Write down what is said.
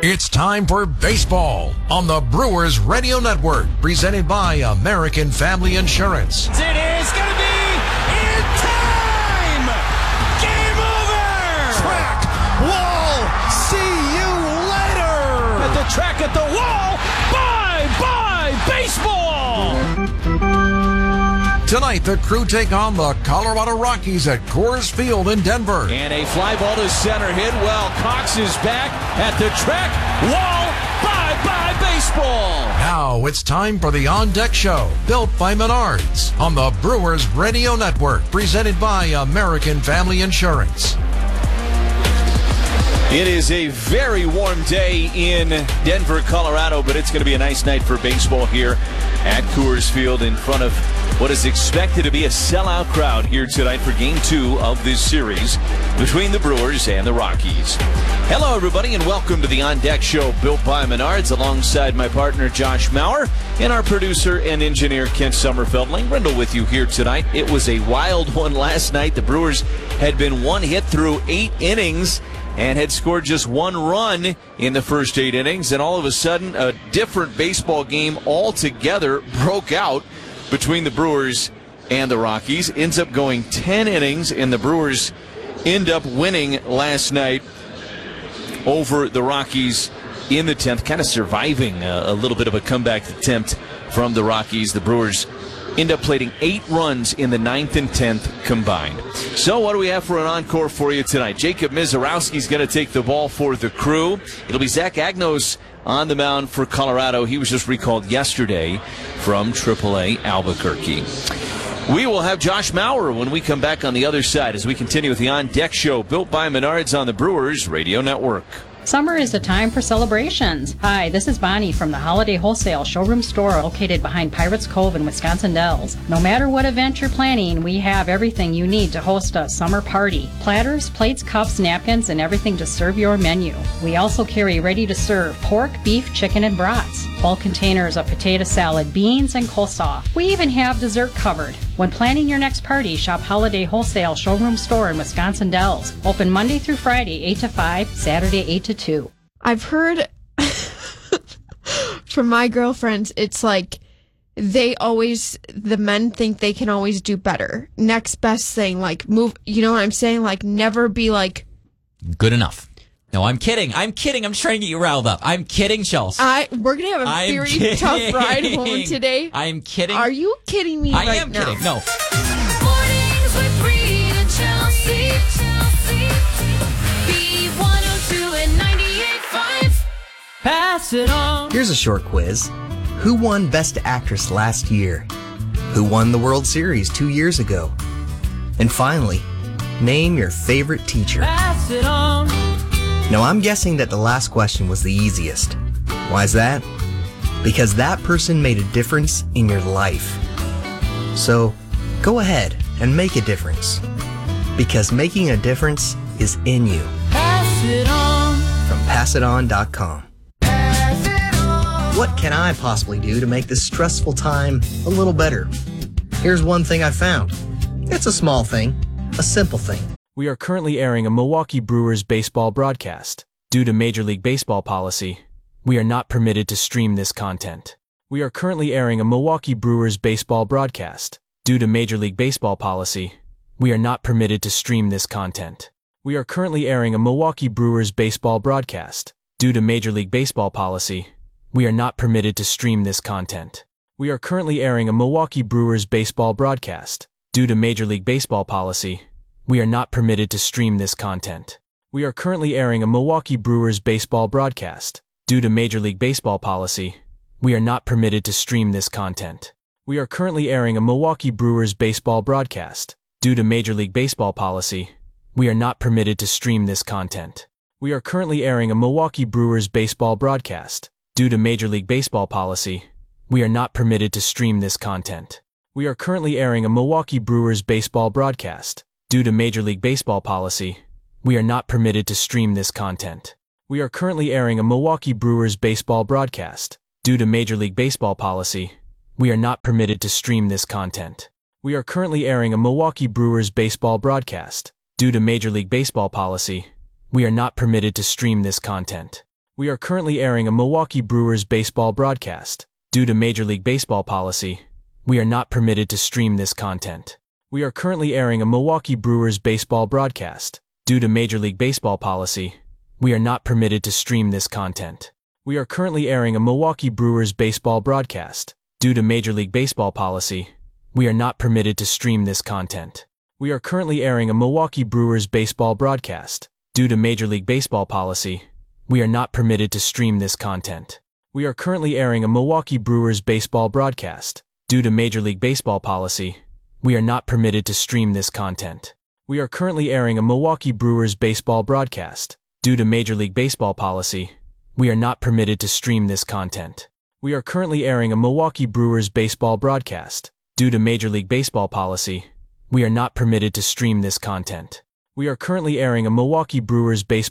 It's time for baseball on the Brewers Radio Network, presented by American Family Insurance. It is going to be in time! Game over! Track, wall, see you later! At the track, at the wall, bye-bye baseball! Tonight, the Crew take on the Colorado Rockies at Coors Field in Denver. And a fly ball to center hit. Well, Cox is back at the track. Wall, bye-bye baseball. Now it's time for the On Deck Show, built by Menards, on the Brewers Radio Network, presented by American Family Insurance. It is a very warm day in Denver, Colorado, but it's going to be a nice night for baseball here at Coors Field in front of what is expected to be a sellout crowd here tonight for Game 2 of this series between the Brewers and the Rockies. Hello, everybody, and welcome to the On Deck Show, built by Menards, alongside my partner, Josh Maurer, and our producer and engineer, Kent Sommerfeld. Lane Grindle with you here tonight. It was a wild one last night. The Brewers had been one hit through 8 innings and had scored just 1 run in the first 8 innings, and all of a sudden, a different baseball game altogether broke out between the Brewers and the Rockies. Ends up going 10 innings, and the Brewers end up winning last night over the Rockies in the 10th, kind of surviving a little bit of a comeback attempt from the Rockies. The Brewers end up plating 8 runs in the 9th and 10th combined. So what do we have for an encore for you tonight? Jacob Misiorowski's going to take the ball for the Crew. It'll be Zach Agnos on the mound for Colorado. He was just recalled yesterday from AAA Albuquerque. We will have Josh Maurer when we come back on the other side as we continue with the On Deck Show, built by Menards on the Brewers Radio Network. Summer is the time for celebrations. Hi, this is Bonnie from the Holiday Wholesale Showroom Store located behind Pirates Cove in Wisconsin Dells. No matter what event you're planning, we have everything you need to host a summer party. Platters, plates, cups, napkins, and everything to serve your menu. We also carry ready-to-serve pork, beef, chicken, and brats. Bulk containers of potato salad, beans, and coleslaw. We even have dessert covered. When planning your next party, shop Holiday Wholesale Showroom Store in Wisconsin Dells. Open Monday through Friday, 8 to 5, Saturday, 8 to 2. I've heard from my girlfriends, it's like the men think they can always do better. Next best thing, like move, you know what I'm saying? Like never be like good enough. No, I'm kidding. I'm just trying to get you riled up. I'm kidding, Chelsea. We're going to have a very tough ride home today. I'm kidding. Are you kidding me right now? I am kidding. No. Mornings with Reed and Chelsea. B102 and 98.5. Pass it on. Here's a short quiz. Who won Best Actress last year? Who won the World Series 2 years ago? And finally, name your favorite teacher. Pass it on. Now, I'm guessing that the last question was the easiest. Why is that? Because that person made a difference in your life. So, go ahead and make a difference. Because making a difference is in you. Pass it on. From PassItOn.com. Pass it on. What can I possibly do to make this stressful time a little better? Here's one thing I found. It's a small thing, a simple thing. We are currently airing a Milwaukee Brewers baseball broadcast. Due to Major League Baseball policy, we are not permitted to stream this content. We are currently airing a Milwaukee Brewers baseball broadcast. Due to Major League Baseball policy, we are not permitted to stream this content. We are currently airing a Milwaukee Brewers baseball broadcast. Due to Major League Baseball policy, we are not permitted to stream this content. We are currently airing a Milwaukee Brewers baseball broadcast. Due to Major League Baseball policy, we are not permitted to stream this content. We are currently airing a Milwaukee Brewers baseball broadcast. Due to Major League Baseball policy, we are not permitted to stream this content. We are currently airing a Milwaukee Brewers baseball broadcast. Due to Major League Baseball policy, we are not permitted to stream this content. We are currently airing a Milwaukee Brewers baseball broadcast. Due to Major League Baseball policy, we are not permitted to stream this content. We are currently airing a Milwaukee Brewers baseball broadcast. Due to Major League Baseball policy, we are not permitted to stream this content. We are currently airing a Milwaukee Brewers baseball broadcast. Due to Major League Baseball policy, we are not permitted to stream this content. We are currently airing a Milwaukee Brewers baseball broadcast. Due to Major League Baseball policy, we are not permitted to stream this content. We are currently airing a Milwaukee Brewers baseball broadcast. Due to Major League Baseball policy, we are not permitted to stream this content. We are currently airing a Milwaukee Brewers baseball broadcast. Due to Major League Baseball policy, we are not permitted to stream this content. We are currently airing a Milwaukee Brewers baseball broadcast. Due to Major League Baseball policy, we are not permitted to stream this content. We are currently airing a Milwaukee Brewers baseball broadcast. Due to Major League Baseball policy, we are not permitted to stream this content. We are currently airing a Milwaukee Brewers baseball broadcast. Due to Major League Baseball policy, we are not permitted to stream this content. We are currently airing a Milwaukee Brewers baseball broadcast. Due to Major League Baseball policy, we are not permitted to stream this content. We are currently airing a Milwaukee Brewers baseball broadcast. Due to Major League Baseball policy, we are not permitted to stream this content. We are currently airing a Milwaukee Brewers baseball